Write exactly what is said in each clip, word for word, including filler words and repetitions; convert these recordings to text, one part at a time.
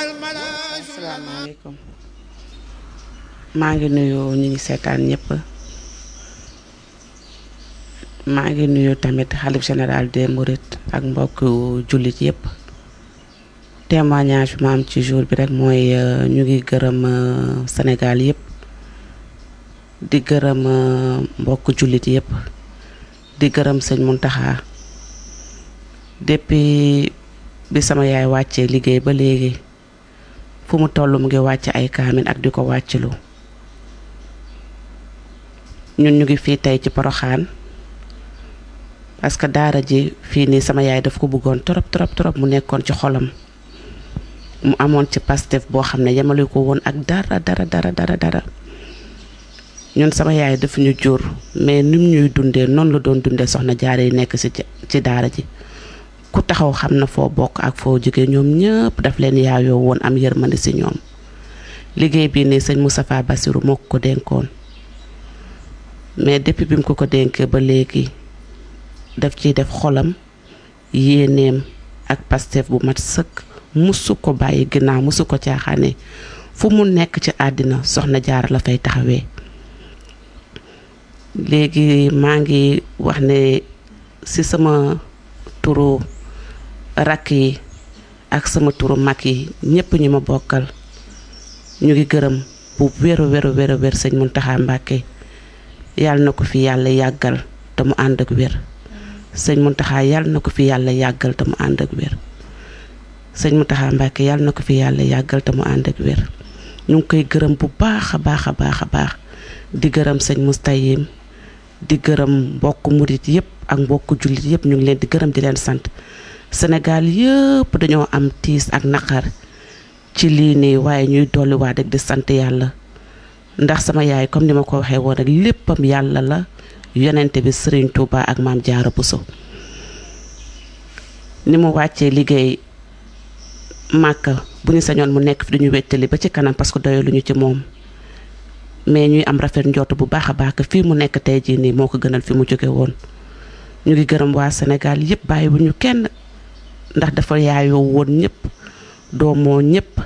asalaamaaleykum maa ngi nuyu ñi ngi seetaan ñëpp maa ngi nuyu tamit xalif général des Mourides ak mbokk jullit yëpp témoignage bi ma am ci jour bi rek mooy ñu ngi gërëm Sénégal yëpp di gërëm mbokk jullit yëpp di gërëm sëñ Mountakha depuis bi sama yaay wàccee liggéey ba léegi fu mu toll mu ngi wàcc ay kaamin ak di ko wàccilu ñun ñu ngi fii tey ci Porokhane parce que daara ji fii nii sama yaay daf ko bëggoon trop trop trop mu nekkoon ci xolam mu amoon ci Pastef boo xam ne yemale ko woon ak dara dara dara dara dara ñun sama yaay daf ñu jur mais nim ñuy dundee noonu la doon dundee soxna jaare yi nekk ci ci daara ji ku taxaw xam na foo bokk ak foo jóge ñoom ñëpp daf leen yaayoo woon am yërmande ci ñoom liggéey bii nii sëñ Moustapha Bassirou moo ko dénkoon mais depuis bi mu ko ko dénkee ba léegi daf ciy def xolam yéeneem ak Pastef bu mat sëkk musu ko bàyyi ginnaaw musu ko caaxaane fu mu nekk ci àddina soxna Jaara la fay taxawee léegi maa ngi wax ne ci sama turu rakk yi ak sama turu mag yi ñëpp ñu ma bokkal ñu ngi gërëm bu wéru wéru wéru wér sëñ Mountakha Mbacké yàlla na ko fi yàlla yàggal te mu ànd ak wér sëñ Mountakha yàlla na ko fi yàlla yàggal te mu ànd ak wér sëñ Mountakha Mbacké yàlla na ko fi yàlla yàggal te mu ànd ak wér ñu ngi koy gërëm bu baax a baax a baax a baax di gërëm sëñ Moustayim di gërëm mbokk murit yëpp ak mbokk jullit yëpp ñu ngi leen di gërëm di leen sant Sénégal yëpp dañoo am tiis ak naqar ci lii nii waaye ñuy dolliwaat rek di sant yàlla ndax sama yaay comme ni ma ko waxee woon rek léppam yàlla la yonente bi Serigne Touba ak Maam Jaara Bousso ni mu wàccee liggéey Màkka bu ñu sañoon mu nekk fi duñu wettali ba ci kanam parce que doyaluñu ci moom mais ñuy am rafet njort bu baax a baax fii mu nekk tey jii nii moo ko gënal fi mu jóge woon ñu ngi gërëm waa Sénégal yëpp bàyyiwuñu kenn ndax dafa yaayoo woon ñëpp doomoo ñëpp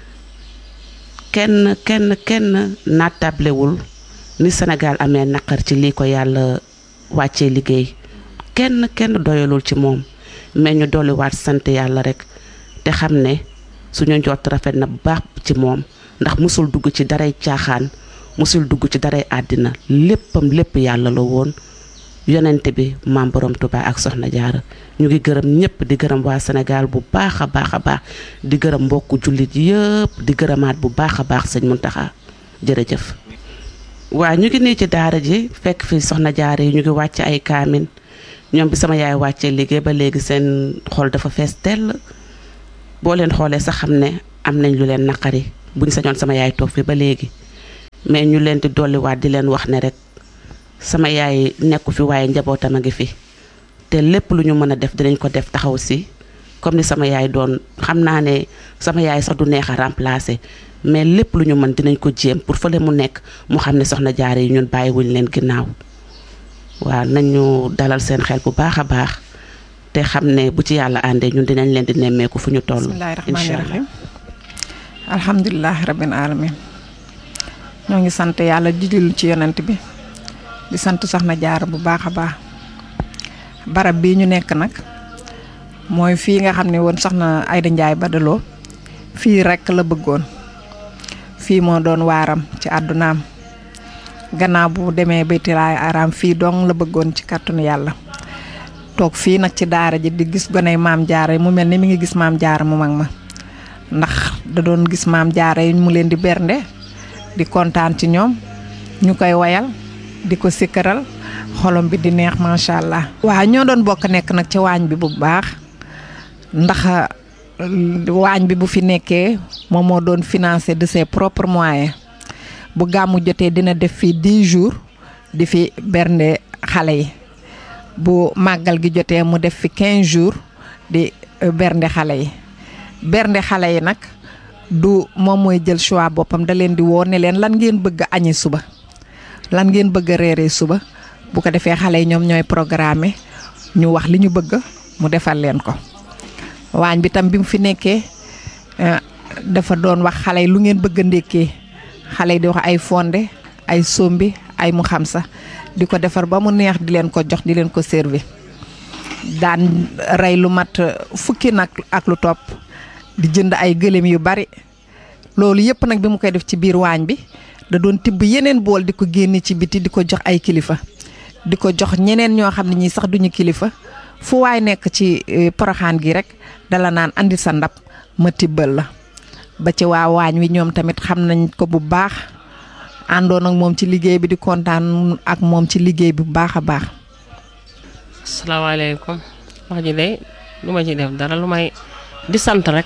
kenn kenn kenn naatablewul ni Sénégal amee naqar ci lii ko yàlla wàccee liggéey kenn kenn doyalul ci moom mais ñu dolliwaat sant yàlla rek te xam ne suñu njort rafet na bu baax ci moom ndax musul dugg ci daray caaxaan musul dugg ci daray àddina léppam lépp yàlla la woon yonente bi maam borom Touba ak soxna Jaara ñu ngi gërëm ñëpp di gërëm waa Sénégal bu baax a baax a baax di gërëm mbokku jullit yëpp di gërëmaat bu baax a baax sëñ Mountakha jërëjëf. waa ñu ngi nii ci daara ji fekk fi soxna Jaara yi ñu ngi wàcc ay kaamin ñoom bi sama yaay wàccee liggéey ba léegi seen xol dafa fees tell boo leen xoolee sax xam ne am nañ lu leen naqari buñ sañoon sama yaay toog fi ba léegi mais ñu leen di dolliwaat di leen wax ne rek sama yaay nekku fi waaye njabootam a ngi fi te lépp lu ñu mën a def dinañ ko def taxaw si comme ni sama yaay doon xam naa ne sama yaay sax du neex a remplacer mais lépp lu ñu mën dinañ ko jéem pour fële mu nekk mu xam ne soxna Jaara yi ñun bàyyiwuñ leen ginnaaw waaw nañu dalal seen xel bu baax a baax te xam ne bu ci yàlla àndee ñun dinañ leen di nemmeeku fu ñu toll. bismillaahi rahmaani rahiim alhamdulilah rabbil alamin ñoo ngi sant yàlla di julli ci yonent bi di sant soxna Jaara bu baax a baax barab bii ñu nekk nag mooy fii nga xam ne woon soxna Ayda Njaay Badaloo fii rekk la bëggoon fii moo doon waaram ci àddunaam gannaaw bu demee baytilaay araam fii dong la bëggoon ci kàttanu yàlla toog fii nag ci daara ji di gis goney maam Jaara mu mel ni mi ngi gis maam Jaara mu mag ma ndax da doon gis maam Jaara yi mu leen di bernde di kontaan ci ñoom ñu koy wayal di ko sikkaral xolom bi di neex macha allah. waaw ñoo doon bokk nekk nag ci waañ bi bu baax ndax waañ bi bu fi nekkee moom moo doon financé de ses propres moyens bu gàmmu jotee dina def fi dix jours di fi bernde xale yi bu màggal gi jotee mu def fi quinze jours di bernde xale yi bernde xale yi nag du moom mooy jël choix boppam da leen di woo ne leen lan ngeen bëgg a añi suba lan ngeen bëgg a reeree suba bu ko defee xale yi ñoom ñooy programme ñu wax li ñu bëgg mu defal leen ko waañ bi tam bi mu fi nekkee dafa doon wax xale yi lu ngeen bëgg a ndékkee xale yi di wax ay fonde ay sombi ay mu xam sa di ko defar ba mu neex di leen ko jox di leen ko servi daan rey lu mat fukki nag ak lu topp di jënd ay gëléem yu bari loolu yëpp nag bi mu koy def ci biir waañ bi da doon tibb yeneen bool di ko génne ci biti di ko jox ay kilifa di ko jox ñeneen ñoo xam ne ñii sax duñu kilifa fu waay nekk ci Porokhane gi rek dala naan andi sa ndab ma tibbal la ba ci waa waañ wi ñoom tamit xam nañ ko bu baax àndoon ak moom ci liggéey bi di kontaan ak moom ci liggéey bi bu baax a baax. asalaamaaleykum wax ji de lu ma ci def dara lu may di sant rek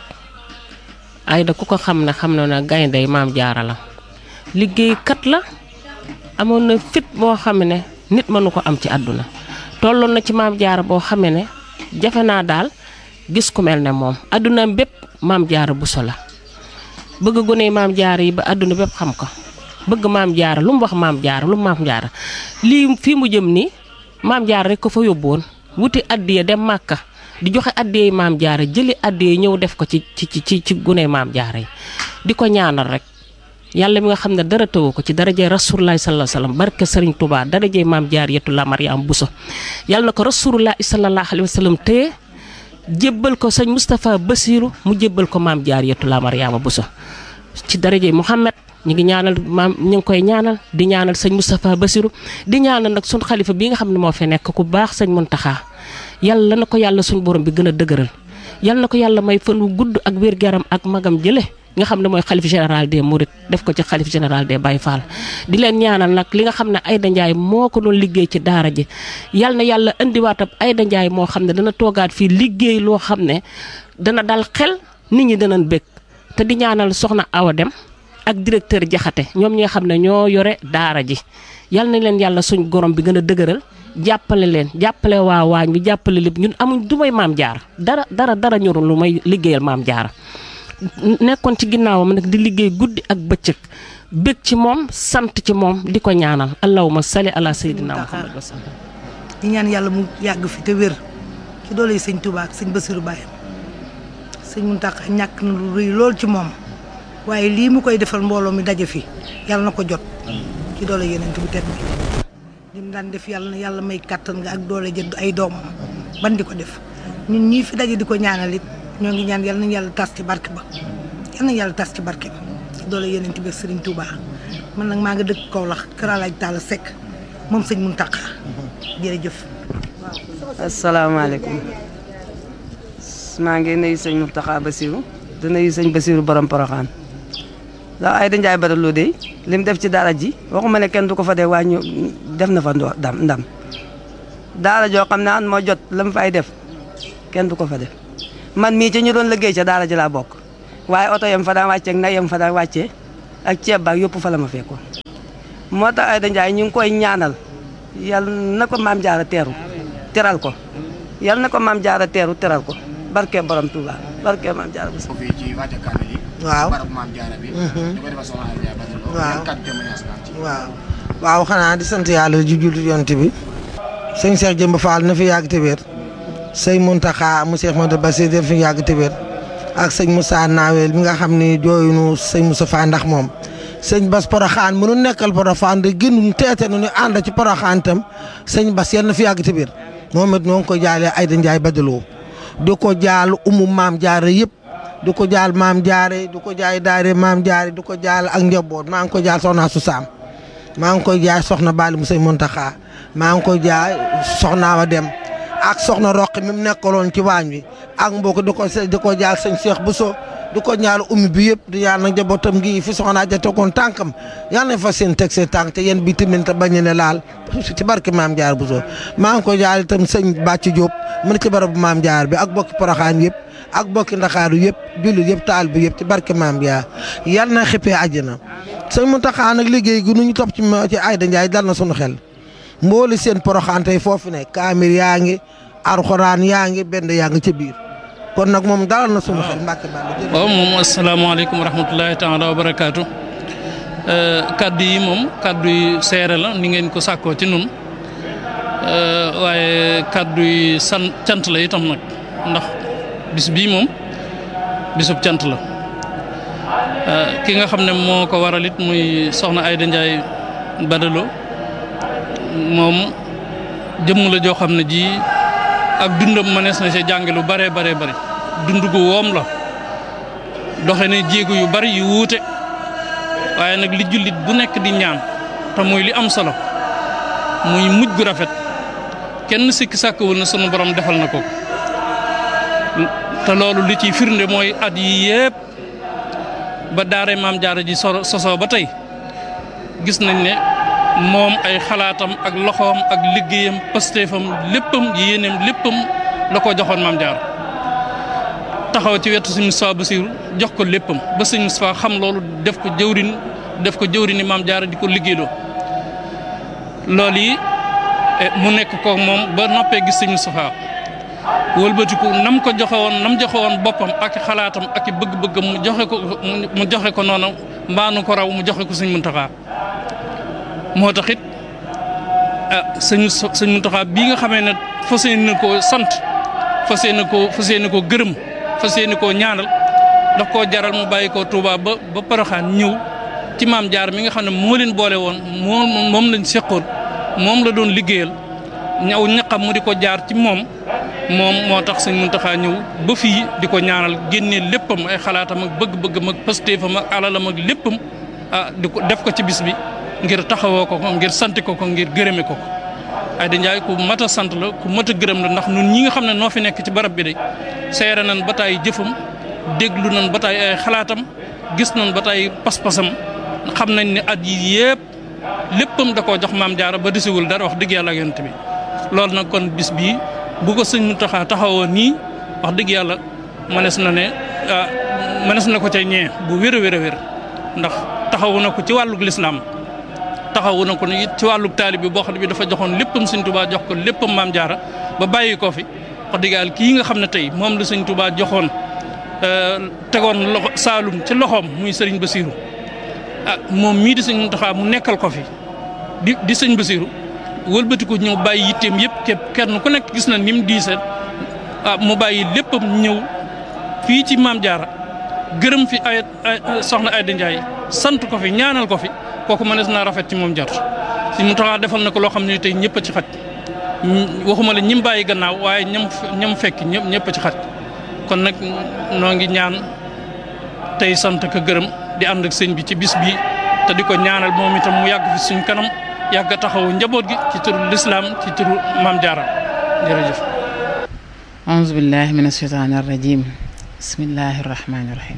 Aida ku ko xam ne xam na ne gayndey Maam Jaara la liggéeykat la amoon na fit boo xam ne nit mënu ko am ci àdduna tolloon na ci Maam Jaara boo xam ne jafe naa daal gis ku mel ne moom àdduna bépp Maam Jaara Buso la bëgg gone Maam Jaara yi ba àdduna bépp xam ko bëgg Maam Jaara lu mu wax Maam Jaara lu mu Maam Jaara lii fii mu jëm nii Maam Jaara rek ko fa yóbbuwoon wuti addiya dem Màkka di joxe addiya Maam Jaara jëli addiya ñëw def ko ci ci ci ci gune Maam Jaara yi di ko ñaanal rek yàlla mi nga xam ne dara tëwu ko ci darajee Rasulullaahi sallallaahu alayhi wa sallam barke Sëriñ Tuubaa darajee Maam Jaaratullaahi Mariama Buso yàlla na ko Rasulullaahi sallallaahu alayhi wa sallam téye jébbal ko sëñ Moustapha Bassirou mu jébbal ko Maam Jaaratullaahi Mariama Buso ci darajee Muhammad ñu ngi ñaanal maam ñu ngi koy ñaanal di ñaanal sëñ Moustapha Bassirou di ñaanal nag suñ xalifa bi nga xam ne moo fi nekk ku baax sëñ Muntaxa yàlla na ko yàlla suñ borom bi gën a dëgëral yàlla na ko yàlla may fan wu gudd ak wér-gu-yaram ak magam jële nga xam ne mooy xalif général des Mourides def ko ci xalif général des Baye Fall di leen ñaanal nag li nga xam ne Aida Ndiaye moo ko doon liggéey ci daara ji yàlla na yàlla indiwaatab Aida Ndiaye moo xam ne dana toogaat fii liggéey loo xam ne dana dal xel nit ñi danañ bëgg te di ñaanal soxna Awa Dem ak directeur Jaxate ñoom ñi nga xam ne ñoo yore daara ji yal na leen yàlla suñ gorom bi gën a dëgëral jàppale leen jàppale waa waañ bi jàppale lépp ñun amuñ du may Maam Jaara dara dara dara ñorul lu may liggéeyal Maam Jaara nekkoon ci ginnaawam nag di liggéey guddi ak bëccëg bëgg ci moom sant ci moom di ko ñaanal allahumma salli ala sayyidina Muhammad wa sallam di ñaan yàlla mu yàgg fi te wér ci doole sëñ Touba ak sëñ Bassirou Baye sëñ Mountakha ñàkk na lu rëy lool ci moom waaye lii mu koy defal mbooloo mi daje fi yàlla na ko jot ci doole yeneen bu tedd bi li mu daan def yàlla na yàlla may kàttan nga ak doole jënd ay doomam ban di ko def ñun ñii fi daje di ko ñaanal it ñoo ngi ñaan yàlla nañu yàlla tas ci barke ba yàlla nañu yàlla tas ci barke ba ci doole yeneen bi ak Serigne Touba man nag maa nga dëkk Kaolack Kër Alaaj Talla Seck moom sëñ Mountakha jërëjëf. asalaamaaleykum maa ngi nuyu sëñ Mountakha Bassirou di nuyu sëñ Bassirou borom Porokhane ndax Aida Ndiaye Badara de li mu def ci daara ji waxuma ne kenn du ko fa dee waa ñu def na fa ndam ndam daara joo xam ne an moo jot la mu fay def kenn du ko fa def man mii ci ñu doon liggéey ca daara ji laa bokk waaye oto yam fa daan wàccee ak nag yam fa daan wàccee ak ceeb baak yëpp fa la ma fekkoon moo tax Aida Ndiaye ñu ngi koy ñaanal yal na ko Maam Jaara teeru teral ko yal na ko Maam Jaara teeru teral ko barke borom Touba barke Maam Jaara bu waaw waaw waaw xanaa di sant yàlla ji jullit yonent bi sëñ Cheikh Jëmb Fall na fi yàgg te wér sëñ Mountakha mu Cheikh Mouhamadou Bassirou def fi yàgg te wér ak sëñ Moussa Nawel mi nga xam ni jooyunu sëñ Moussa Fa ndax moom sëñ Bass Porokhane mënu nekkal Porokhane de gënuñ teete nu ñu ànd ci Porokhane tam sëñ Bass yal na fi yàgg te wér moom it noo ngi ko jaalee Aida Ndiaye Badaloo di ko jaal umu Maam Jaara yëpp du ko jaal Maam Jaare du ko jaay daare Maam Jaare du ko jaal ak njaboot maa ngi ko jaal soxna su saam maa ngi koy jaay soxna Bali mu sëñ Mountakha maa ngi koy jaay soxna Awa Dem ak soxna Roqi mi mu nekkaloon ci waañ wi ak mbokk di ko di ko jaal sëñ Cheikh Bousso di ko ñaal ummi bi yëpp di ñaan nag njabootam gi fi soxna ja tegoon tànkam yal nañ fa seen teg seen tànk te yéen bi tamit te bañ ne laal ci barke Maam Jaar Bousso maa ngi koy jaal itam sëñ Bàcci Diop mu ne ci barabu Maam Jaar bi ak bokki Porokhane yëpp ak bokki Ndakaaru yëpp jullit yëpp taal bi yëpp ci barke Maam Jaar yal na xippee àjjana sëñ Mountakha nag liggéey gi nu ñu topp ci ci Aida Ndiaye dal na sunu xel mbooli seen Porokhane tey foofu ne kaamir yaa ngi alxuraan yaa ngi benn yaa ngi ca biir kon nag moom dalal na sunu xel Mbàkke Balla. waaw moom asalaamaaleykum wa rahmatulahi taala wa barakaatu kaddu yi moom kaddu yi seere la ni ngeen ko sàkkoo ci nun waaye kaddu yi san cant la itam nag ndax bis bii moom bisub cant la ki nga xam ne moo ko waral it muy soxna Aïda Ndiaye Badalo moom jëmm la joo xam ne ji ak dundam mënees na ci jànge lu bare bare bari dund gu woom la doxe ne jéego yu bari yu wuute waaye nag li jullit bu nekk di ñaan te muy li am solo muy mujj gu rafet kenn sikki sàkkawul na sunu borom defal na ko te loolu li ciy firnde mooy at yi yépp ba daare maam jaara ji sosoo ba tey gis nañ ne moom ay xalaatam ak loxoom ak liggéeyam pastéefam léppam yéeneem léppam la ko joxoon maam jaara taxaw ci wetu sëñ Moustapha Bassirou jox ko léppam ba sëñ Moustapha xam loolu def ko jëwrin def ko jëwrini maam jaara di ko liggéeyloo loolu yi mu nekk ko moom ba noppee gis sëñ Moustapha wëlbatiku nam ko joxe woon nam joxe woon boppam ak xalaatam ak bëgg-bëggam mu joxe ko mu joxe ko noonu mbaanu ko raw mu joxe ko sëñ Muntaxa moo tax it ah sëñ sëñ Muntaxa bii nga xamee ne fas yéene na koo sant fas yéene koo fas yéene koo gërëm fas yéene koo ñaanal daf koo jaral mu bàyyi koo Touba ba ba Poroxaan ñëw ci maam jaar mi nga xam ne moo leen boole woon moom moom lañ seqoon moom la doon liggéeyal ñaw ñaqam mu di ko jaar ci moom moom moo tax sëñ Muntaxa ñëw ba fii di ko ñaanal génnee léppam ay xalaatam ak bëgg-bëggam ak pastéefam ak alalam ak léppam ah di ko def ko ci bis bi ngir taxawoo ko ko ngir sant ko ko ngir gërëme ko ko Aïda Ndiaye ku mat a sant la ku mat a gërëm la ndax ñun ñi nga xam ne noo fi nekk ci barab bi de seere nañ ba taay jëfam déglu nañ ba taay ay xalaatam gis nañ ba taay pas-pasam xam nañ ne at yi yëpp léppam da koo jox maam jaara ba desiwul dara wax dëgg yàlla ak yonent bi loolu nag kon bis bii bu ko sëñ Muntaxa taxawoo nii wax dëgg yàlla mënees na ne mënees na ko ca ñee bu wér a wér a wér ndax taxawu na ko ci wàllug lislaam taxawu na ko it ci wàllug taalib bi boo xam ne bi dafa joxoon léppam sëñ Tuubaa jox ko léppam maam jaara ba bàyyi ko fi wax dëgg yàlla kii nga xam ne tey moom la sëñ Tuubaa joxoon tegoon loxo Saalum ci loxoom muy sëriñ Basiiru ah moom mii di sëñ Muntaxa mu nekkal ko fi di di sëñ Basiiru wëlbatiku ñëw bàyyi yitteem yëpp képp kenn ku nekk gis na ni mu diisee ah mu bàyyi léppam ñëw fii ci maam jaara gërëm fi ay soxna Aïda Ndiaye sant ko fi ñaanal ko fi kooku mënees naa rafet ci moom jot si mu taxaa defal na ko loo xam ne tey ñëpp a ci xaj waxuma la ñim bàyyi gannaaw waaye ñam ñam fekk ñëpp ñëpp a ci xaj kon nag noo ngi ñaan tey sant ko gërëm di ànd ak sëñ bi ci bis bi te di ko ñaanal moom itam mu yàgg fi suñ kanam yàgg a taxawu njaboot gi ci turu lislaam ci turu maam jaara jërëjëf auzu billahi min asheytaani arrajim bismillahi rahmaani rahim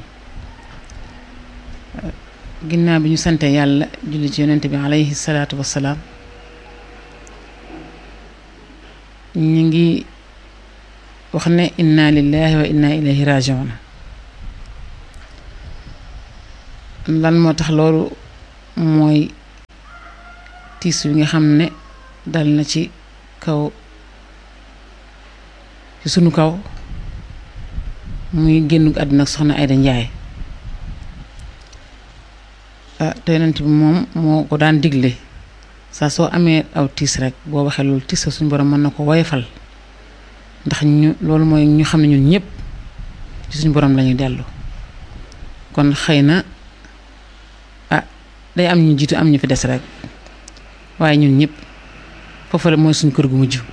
ginnaaw bi ñu sante yàlla julli ci yonent bi alayhi salaatu wassalaam ñu ngi wax ne inna lillahi wa inna ilayhi rajiun lan moo tax loolu mooy tiis wi nga xam ne dal na ci kaw ci sunu kaw muy génn àdduna ak soxna Aïda Ndiaye ah te yonent bi moom moo ko daan digle saa soo amee aw tiis rek boo waxee loolu tiis suñu borom mën na ko woyofal ndax ñu loolu mooy ñu xam ne ñun ñëpp ci suñu borom lañuy dellu kon xëy na ah day am ñu jiitu am ñu fi des rek waaye ñun ñëpp foofu la mooy suñu kër gu mujj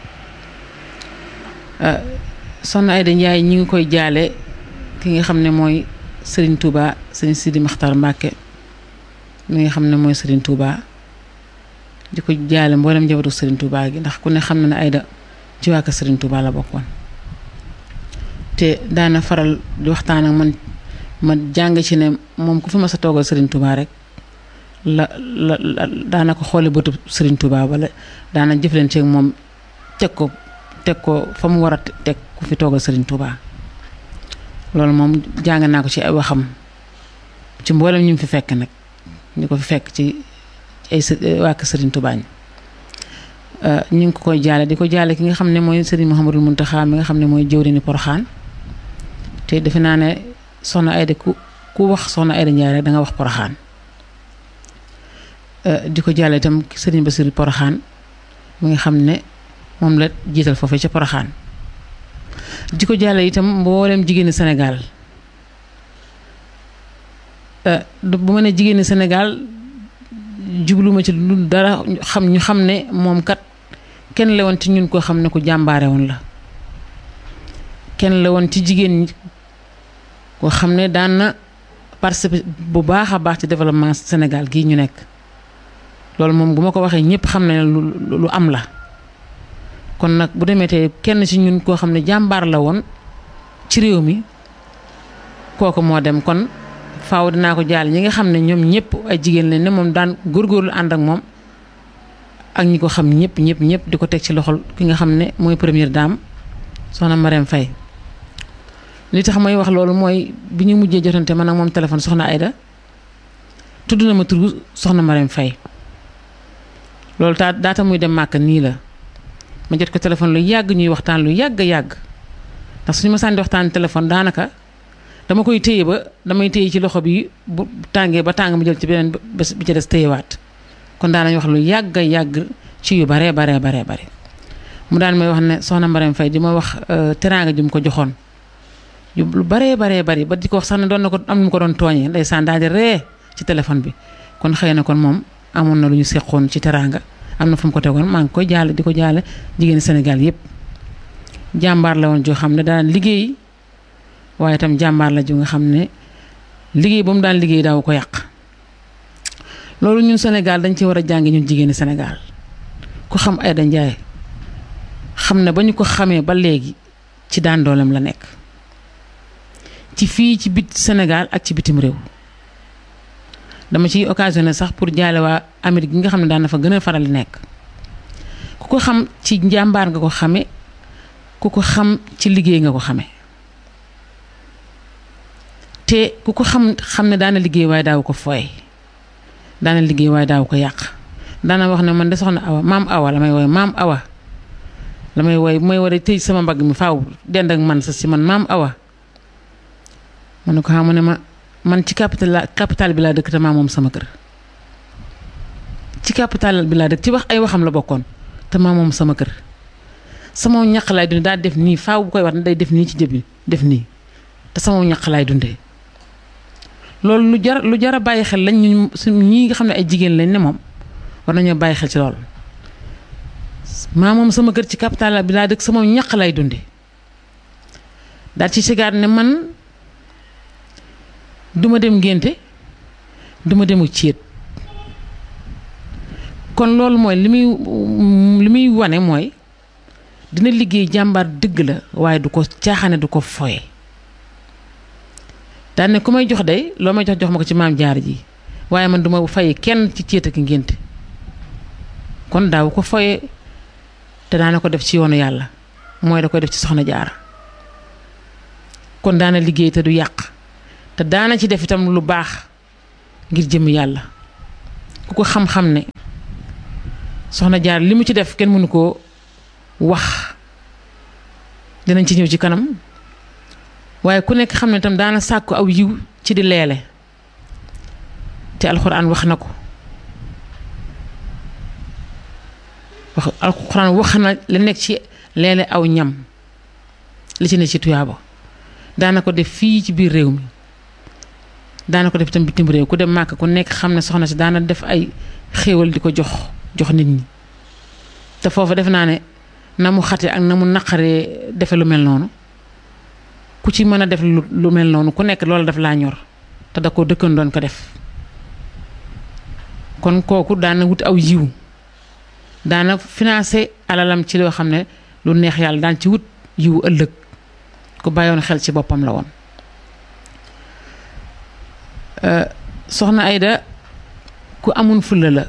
soxna Aïda Ndiaye ñi ngi koy jaale ki nga xam ne mooy Serigne Touba Serigne Sidi Maxtar Mbacke mi nga xam ne mooy Serigne Touba di ko jaale mboolem njabootu Serigne Touba gi ndax ku ne xam na ne Aïda ci waa kër Serigne Touba la bokkoon te daana faral di waxtaan ak man ma jàng ci ne moom ku fi ma sa toogal Serigne Touba rek la la daana ko xoole bëtu Serigne Touba wala daana jëflante ak moom teg ko teg ko fa mu war a teg ku fi toogal Serigne Touba loolu moom jàng naa ko ci ay waxam ci mboolem ñu fi fekk nag ñu ko fi fekk ci ay waa kër Serigne Touba ñi ñu ngi ko koy jaale di ko jaale ki nga xam ne mooy Serigne Mouhamadul Mountakha mi nga xam ne mooy jëwriñu Poroxaan te defe naa ne soxna Aïda ku ku wax soxna Aïda Ndiaye rek da nga wax Poroxaan di ko jaale itam Serigne Bassirou Poroxaan mi nga xam ne moom la jiital foofee ca Poroxaan di ko jaale itam mboolem jigéenu Sénégal bu ma ne jigéen ñi Sénégal jubluma ci lu dara xam ñu xam ne moom kat kenn la woon ci ñun koo xam ne ku jàmbaare woon la kenn la woon ci jigéen ñi koo xam ne daan na participer bu baax a baax ci développement Sénégal gii ñu nekk loolu moom bu ma ko waxee ñëpp xam ne lu lu am la kon nag bu demee tey kenn ci ñun koo xam ne jàmbaar la woon ci réew mi kooku moo dem kon faaw dinaa ko jaal ñi nga xam ne ñoom ñëpp ay jigéen lañ ne moom daan góorgóorlu ànd ak moom ak ñi ko xam ñëpp ñëpp ñëpp di ko teg ci loxol ki nga xam ne mooy première dame soxna Marème Faye li tax may wax loolu mooy bi ñu mujjee jotante man ak moom téléphone soxna Aïda tudd na ma turu soxna Marème Faye loolu taa daata muy dem màkk nii la ma jot ko téléphone lu yàgg ñuy waxtaan lu yàgg yàgg ndax suñu ma sànni waxtaan téléphone daanaka dama koy téye ba damay téye ci loxo bi bu tàngee ba tàng ma jël ci beneen bés bi ci des téyewaat kon daanañ wax lu yàgg yàgg ci yu baree baree baree bare mu daan may wax ne soxna Marème Faye di ma wax teraanga ju mu ko joxoon yu lu baree baree bari ba di ko wax sax ne doon na ko am nu mu ko doon tooñee ndeysaan daal di ree ci téléphone bi kon xëy na kon moom amoon na lu ñu seqoon ci teraanga am na fu mu ko tegoon maa ngi koy jaale di ko jaale jigéeni Sénégal yépp jàmbaar la woon joo xam ne daan liggéey waaye itam jàmbaar la ju nga xam ne liggéey ba mu daan liggéey daaw ko yàq loolu ñun Sénégal dañ ci war a jàngi ñun jigéeni Sénégal ku xam Aïda Ndiaye xam ne ba ñu ko xamee ba léegi ci daan dooleem la nekk ci fii ci bit Sénégal ak ci bitim réew dama ciy occasionné sax pour jaale waa Amérique gi nga xam ne daan na fa gën a faral di nekk ku ko xam ci njàmbaar nga ko xame ku ko xam ci liggéey nga ko xame te ku ko xam xam ne daana liggéey waaye daaw ko fooy daana liggéey waaye daaw ko yàq daana wax ne man de soxna Awa maam Awa la may wooy maam Awa la may wooy bu may war a tëj sama mbagg mi faaw dend ak man sa si man maam Awa ma ne ko xam ne ma man ci capital la capital bi laa dëkk te maa moom sama kër ci capital bi laa dëkk ci wax ay waxam la bokkoon te maa moom sama kër sama ñaq laay dundee daa def nii faaw bu koy wax ne day def nii ci jëbi def nii te sama ñaq laay dundee loolu lu jar lu jar a bàyyi xel lañ ñu ñii nga xam ne ay jigéen lañ ne moom war nañoo bàyyi xel ci loolu maa moom sama kër ci capital bi laa dëkk sama ñaq laay dundee daal ci sigaat ne man duma dem ngénte duma demu céet kon loolu mooy li muy li muy wane mooy dina liggéey jàmbaar dëgg la waaye du ko caaxaane du ko foye daan ne ku may jox day loo may jox jox ma ko ci maam jaar ji waaye man duma fay kenn ci céet ak ngénte kon daaw ko foye te daana ko def ci yoonu yàlla mooy da koy def ci soxna jaar kon daana liggéey te du yàq te daana ci def itam lu baax ngir jëm yàlla ku ko xam-xam ne soxna jaar li mu ci def kenn mënu koo wax dinañ ci ñëw ci kanam waaye ku nekk xam ne itam daana sàkku aw yiw ci di leele te alxuraan wax na ko wax alxuraan wax na la nekk ci leele aw ñam li ci ne ci tuyaaba daana ko def fii ci biir réew mi daana ko def itam bitim réew ku dem màkk ku nekk xam ne soxna si daana def ay xéewal di ko jox jox nit ñi te foofu def naa ne na mu xate ak na mu naqaree defe lu mel noonu ku ci mën a def lu mel noonu ku nekk loolu daf laa ñor te da ko dëkkan doon ko def kon kooku daana wut aw yiw daana financé alalam ci loo xam ne lu neex yàlla daan ci wut yiw ëllëg ku bàyyoon xel ci boppam la woon soxna Aïda ku amun fulla la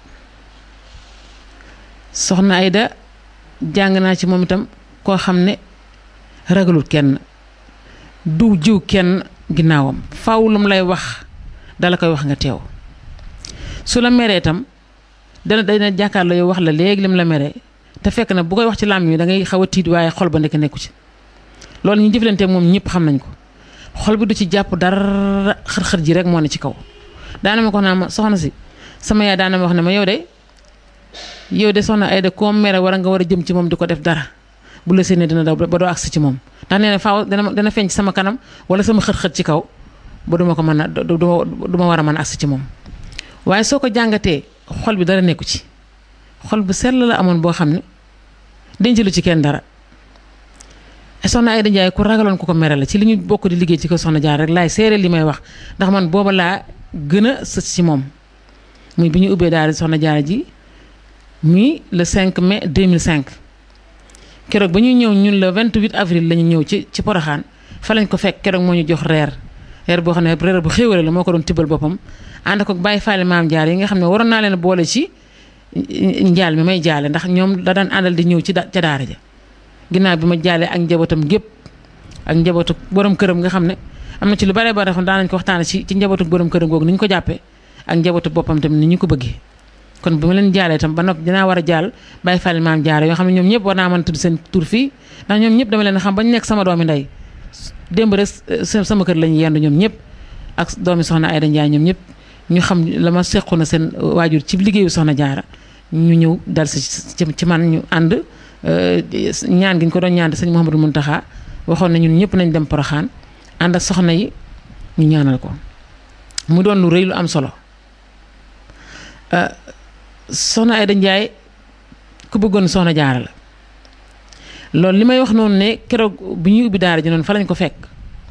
soxna Aïda jàng naa ci moom itam koo xam ne ragalul kenn du jiw kenn ginnaawam faaw lu mu lay wax dala koy wax nga teew su la meree itam dana dana jàkkaarloo yow wax la léegi lim la meree te fekk na bu koy wax ci làmm yi da ngay xaw a tiit waaye xol ba nekk nekku ci loolu ñu jëflanteeg moom ñëpp xam nañ ko xol bi du ci jàpp dara xër-xër ji rek moo ne ci kaw daana ma ko naa ma soxna si sama yaay daana ma wax ne ma yow de yow de soxna Aïda koo mere war a nga war a jëm ci moom di ko def dara bu la séenee dina daw ba doo agsi ci moom ndax nee na faaw dana dana feeñ ci sama kanam wala sama xët-xët ci kaw ba duma ko mën a du ma war a mën a agsi ci moom waaye soo ko jàngatee xol bi dara nekku ci xol bu sell la amoon boo xam ne denc lu ci kenn dara soxna Aïda Ndiaye ku ragaloon ku ko mere la ci li ñu bokk di liggéey ci ko soxna Jaara rek laay seere li may wax ndax man booba laa gën a sës ci moom muy bi ñu ubbee daal soxna Jaara ji muy le cinq mai deux mille cinq keroog ba ñuy ñëw ñun le vingt-huit avril la ñu ñëw ci ci Porokhane fa lañ ko fekk keroog moo ñu jox reer reer boo xam ne reer bu xéwale la moo ko doon tibbal boppam ànd ko bàyyi faale maam Jaara yi nga xam ne waroon naa leen boole ci njaal mi may jaale ndax ñoom da daan àndal di ñëw ci ca daara ja ginnaaw bi ma jaalee ak njabootam gépp ak njabootu borom këram nga xam ne am na ci lu bare bare xam daan nañ ko waxtaane ci ci njabootu borom këram googu ni ñu ko jàppee ak njabootu boppam tamit ni ñu ko bëggee kon bi ma leen jaalee tam ba noppi dinaa war a jaal bàyyi fàlle maam Jaara yoo xam ne ñoom ñëpp war naa mën a tudd seen tur fii ndax ñoom ñëpp dama leen xam ba ñu nekk sama doomi ndey démb rek sama kër lañu yendu ñoom ñëpp ak doomi soxna Aïda Ndiaye ñoom ñëpp ñu xam la ma sequ na seen waajur ci liggéeyu soxna Jaara ñu ñëw dal si ci man ñu ànd ñaan gi ñu ko doon ñaan sëñ Mouhamadou Mountakha waxoon na ñun ñëpp nañ dem Porokhane ànd ak soxna yi ñu ñaanal ko mu doon lu rëy lu am solo soxna Aïda Ndiaye ku bëggoon soxna Jaara la loolu li may wax noonu ne keroog bu ñuy ubbi daara ji noonu fa lañ ko fekk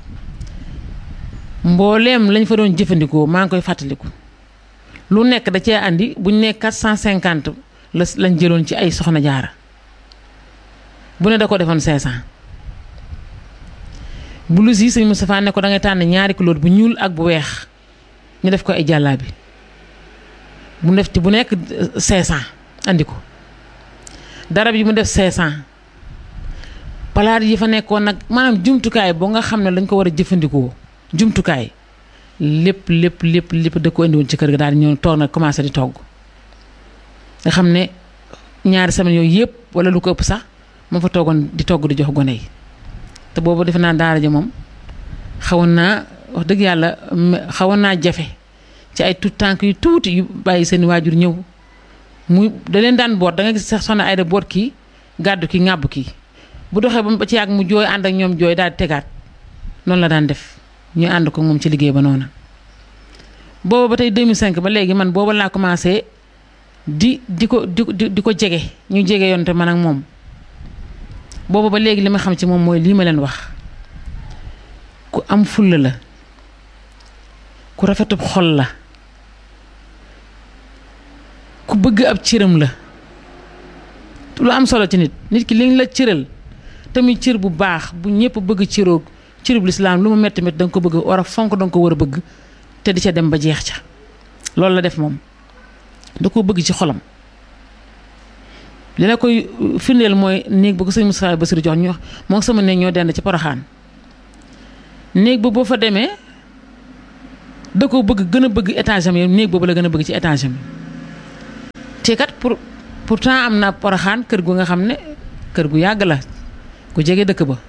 mbooleem lañ fa doon jëfandikoo maa ngi koy fàttaliku lu nekk da cee andi buñ ne quatre cent cinquante la lañ jëloon ci ay soxna Jaara bu ne da ko defoon cinq cent blouse yi sëñ Moustapha ne ko da ngay tànn ñaari couleur bu ñuul ak bu weex ñu def ko ay jàllaabi mu def ci bu nekk cinq cent andi ko darab yi mu def cinq cent palaat yi fa nekkoon nag maanaam jumtukaay boo nga xam ne dañ ko war a jëfandikoo jumtukaay lépp lépp lépp lépp da ko indiwoon ci kër ga daal di ñëw toog nag commencé di togg nga xam ne ñaari semaine yooyu yëpp wala lu ko ëpp sax moo fa toogoon di togg di jox gone yi te boobu defe naa daara ja moom xawoon naa wax dëgg yàlla xawoon naa jafe ci ay tout tànk yu tuuti yu bàyyi seen waajur ñëw muy da leen daan boot da nga gis sax soxna Aïda boot kii gàddu kii ŋàbb kii bu doxee ba ci yàgg mu jooy ànd ak ñoom jooy daal di tegaat noonu la daan def ñu ànd ko moom ci liggéey ba noonu booba ba tey deux mille cinq ba léegi man booba laa commencé di di ko di di ko jege ñu jege yoon te man ak moom booba ba léegi li ma xam ci moom mooy lii ma leen wax ku am fulla la ku rafetub xol la ku bëgg ab cëram la lu am solo ci nit nit ki liñ la cëral tamit cër bu baax bu ñëpp bëgg cëroog cërub lislaam lu mu metti metti da nga ko bëgg war a fonk da nga ko war a bëgg te di ca dem ba jeex ca loolu la def moom da koo bëgg ci xolam li la koy firndeel mooy néeg ba ko sëñ Moustapha Bassirou jox ñu wax moo sama néeg ñoo dend ci Porokhane néeg ba boo fa demee da ko bëgg gën a bëgg étage am yow néeg boobu la gën a bëgg ci étage am te kat pour pourtant am na Porokhane kër gu nga xam ne kër gu yàgg la ku jege dëkk ba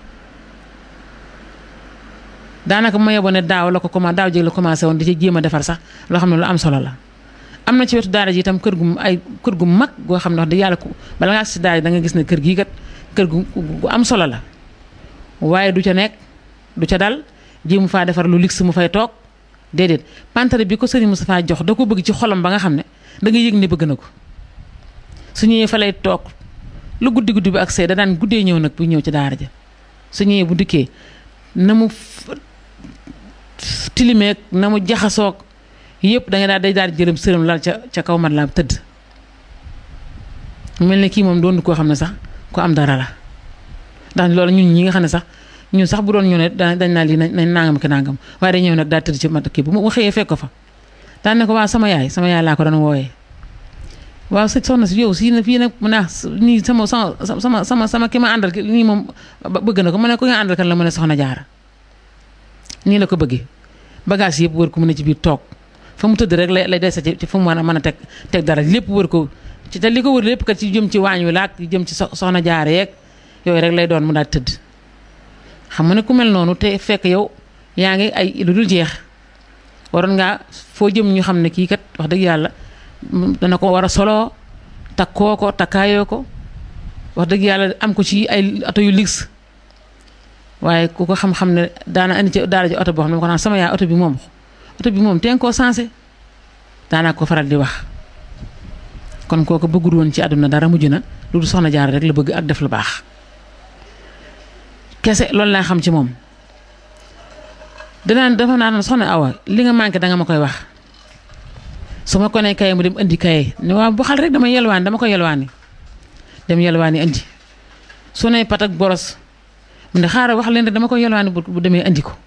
daanaka ma yeboo ne daaw la ko commencé daaw jéeg la commencé woon di ci jéem a defar sax loo xam ne lu am solo la am na ci wetu daara ji itam kër gu ay kër gu mag goo xam ne wax dëgg yàlla ku bala ngaa si daara ji da nga gis ne kër gii kat kër gu gu am solo la waaye du ca nekk du ca dal jéemu faa defar lu luxe mu fay toog déedéet pantare bi ko sëriñ Moustapha jox da ko bëgg ci xolam ba nga xam ne da nga yëg ne bëgg na ko su ñëwee fa lay toog lu guddi guddi bi ak see da daan guddee ñëw nag bu ñëw ci daara ja su ñëwee bu dikkee na mu tilimeeg na mu jaxasoog yëpp da nga daal day daal di jërëm sërëm lal ca ca kaw mat la tëdd mel ne kii moom doon koo xam ne sax ku am dara la ndax loolu ñun ñi nga xam ne sax ñun sax bu doon ñëw ne dañ naa lii nañ nangam ki nangam waaye day ñëw nag daal tëdd ci mat kii bu ma xëyee fekk ko fa daan ne ko waaw sama yaay sama yaay laa ko doon wooyee waaw sëñ soxna si yow si na fii nag mu ne nii sama sama sama sama sama ki ma àndal nii moom bëgg na ko ma ne ko nga àndal kan la mu ne soxna Jaara nii la ko bëggee bagage yëpp wër ko mu ne ci biir toog fa mu tëdd rek lay lay dese ci fu mu mën a mën a teg teg dara lépp wër ko ci te li ko wër lépp kat ci jëm ci waañ wi laak jëm ci soxna Jaara yeeg yooyu rek lay doon mu daal tëdd xam nga ne ku mel noonu te fekk yow yaa ngi ay lu dul jeex waroon ngaa foo jëm ñu xam ne kii kat wax dëgg yàlla dana ko war a solo takkoo ko takkaayoo ko wax dëgg yàlla am ko ci ay ato yu luxe waaye ku ko xam-xam ne daana indi ci daara ji oto boo xam ne ko naan sama yaay oto bi moom oto bi moom teen koo sensé daanaa ko faral di wax kon kooku bëggul woon ci àdduna dara mujj na lu du soxna Jaara rek la bëgg ak def lu baax kese loolu laa xam ci moom danaan dafa naan soxna Awa li nga manqué danga ma koy wax su ma ko nee kaye mu dem indi kaye ne waaw bu xal rek dama yelwaani dama ko yelwaani dem yelwaani indi su ne pat ak boros mu ne xaaral wax leen rek dama ko yelwaani bu demee indi ko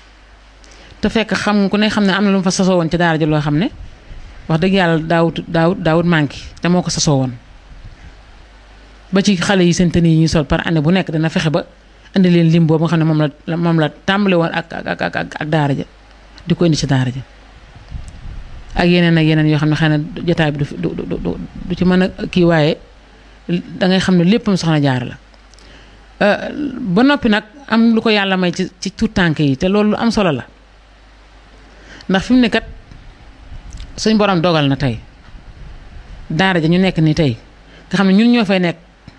te fekk xam ku ne xam ne am na lu mu fa sasoo woon ci daara ji loo xam ne wax dëgg yàlla daawut daawut daawut manqué te moo ko sasoo woon ba ci xale yi seen tenue yi ñuy sol par année bu nekk dana fexe ba indi leen lim boobu nga xam ne moom la moom la tàmbale woon ak ak ak ak daara ja di ko indi ci daara ja ak yeneen ak yeneen yoo xam ne xëy na jotaay bi du du du du ci mën a kii waaye da ngay xam ne léppam soxna Jaara la ba noppi nag am lu ko yàlla may ci ci tuut tànk yi te loolu lu am solo la ndax fi mu ne kat suñ borom dogal na tey daara ja ñu nekk ni tey nga xam ne ñun ñoo fay nekk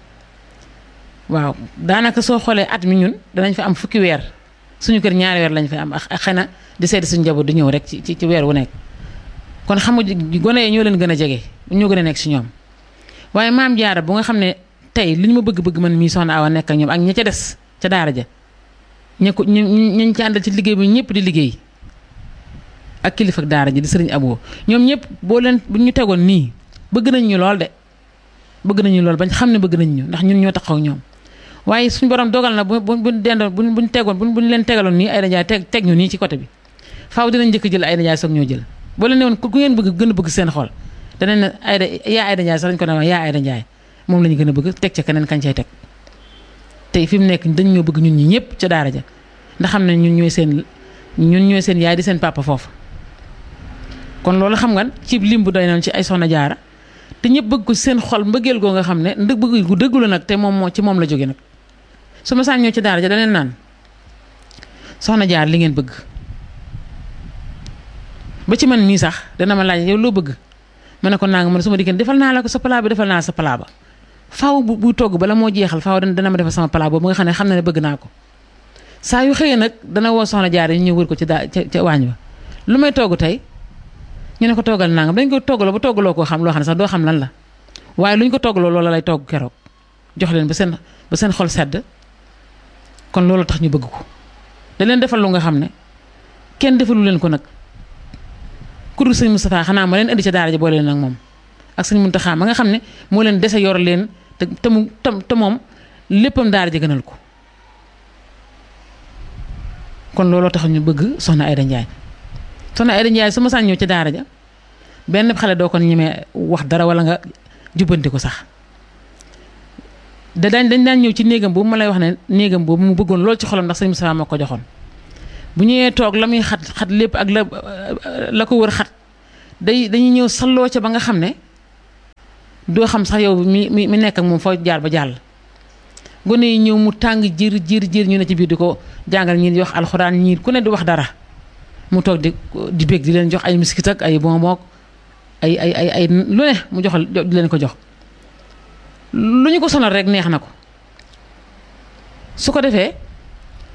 waaw daanaka soo xoolee at mi ñun danañ fa am fukki weer suñu kër ñaari weer lañ fay am ak xëy na di seeti suñu njaboot di ñëw rek ci ci weer wu nekk kon xam nga gone yi ñoo leen gën a jege ñoo gën a nekk si ñoom waaye maam Jaara bu nga xam ne tey li ñu ma bëgg-bëgg man mii soxna Awa nekk ak ñoom ak ña ca des ca daara ja ña ko ñu ñu ci àndal ci liggéey bi ñëpp di liggéey ak kilifa ak daara ji di sëriñ Abo ñoom ñëpp boo leen bu ñu tegoon nii bëgg nañ ñu lool de bëgg nañu lool bañ xam ne bëgg nañ ñu ndax ñun ñoo taxaw ñoom waaye suñu borom dogal na bu bu bu dendoon bu buñ tegoon bu buñ leen tegaloon nii Aïda Ndiaye teg teg ñu nii ci côté bi faaw dinañ njëkk jël Aïda Ndiaye soog ñoo jël boo leen ne woon ku ngeen bëgg gën a bëgg seen xol danañ ne Aïda yaa Aïda Ndiaye sax lañ ko ne wax yaa Aïda Ndiaye moom la ñu gën a bëgg teg ca keneen kañ cay teg tey fi mu nekk dañ ñoo bëgg ñun ñi ñëpp ca daara ja ndax xam ne ñun ñooy seen ñun ñooy seen yaay di seen papa foofu kon loolu xam nga ci lim bu doy noonu ci ay soxna Jaara te ñëpp bëgg ko seen xol mbëggeel goo nga xam ne ndëg bëgg gu dëggu la nag te moom moo ci moom la jóge nag su ma saan ñëw ci daara ja da leen naan soxna Jaara li ngeen bëgg ba ci man mii sax dana ma laaj yow loo bëgg ma ne ko naa nga man su ma diggante defal naa la ko sa plat bi defal naa la sa plat ba faaw bu bu togg bala moo jeexal faaw dana ma defal sama plat boobu nga xam ne xam na ne bëgg naa ko saa yu xëyee nag dana woo soxna Jaara yi ñëw wër ko ci daa ca ca waañ ba lu may togg tey ñu ne ko toggal naa nga dañ ko toggaloo ba toggaloo koo xam loo xam ne sax doo xam lan la waaye lu ñu ko toggaloo loola lay togg keroog jox leen ba seen ba seen xol sedd kon loolu tax ñu bëgg ko da leen defal lu nga xam ne kenn defalu leen ko nag ku dul sëñ Moustapha xanaa ma leen indi ca daara ja boole leen ak moom ak sëñ Muntaxa ma nga xam ne moo leen dese yor leen te te mu te moom léppam daara ja gënal ko kon looloo tax ñu bëgg soxna Aïda Ndiaye soxna Aïda Ndiaye su ma saan ñëw ci daara ja benn xale doo ko ñemee wax dara wala nga jubbanti ko sax da daañ dañ daan ñëw ci néegam boobu ma lay wax ne néegam boobu mu bëggoon lool ci xolam ndax sëñ Moustapha ma ko joxoon bu ñëwee toog la muy xat xat lépp ak la la ko wër xat day dañuy ñëw salloo ca ba nga xam ne doo xam sax yow mi mi mi nekk ak moom foo jaar ba jàll gone yi ñëw mu tàng jër jër jër ñu ne ci biir di ko jàngal ñii di wax alxuraan ñii ku ne di wax dara mu toog di di bég di leen jox ay miskit ak ay bonbon ay ay ay ay lu ne mu joxal di leen ko jox lu ñu ko sonal rek neex na ko su ko defee